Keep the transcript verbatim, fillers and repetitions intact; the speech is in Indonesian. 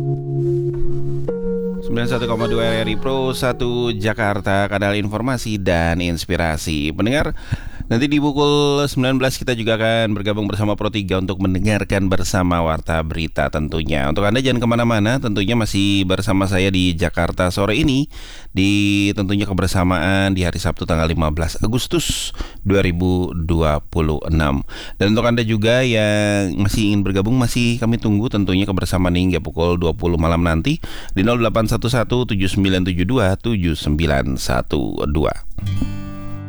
sembilan puluh satu koma dua R R I Pro satu Jakarta, kanal informasi dan inspirasi. Pendengar, nanti di pukul sembilan belas kita juga akan bergabung bersama Pro tiga untuk mendengarkan bersama Warta Berita tentunya. Untuk Anda jangan kemana-mana, tentunya masih bersama saya di Jakarta sore ini, di tentunya kebersamaan di hari Sabtu tanggal lima belas Agustus dua ribu dua puluh enam. Dan untuk Anda juga yang masih ingin bergabung, masih kami tunggu tentunya kebersamaan hingga pukul dua puluh malam nanti di nol delapan satu satu tujuh sembilan tujuh dua tujuh sembilan satu dua.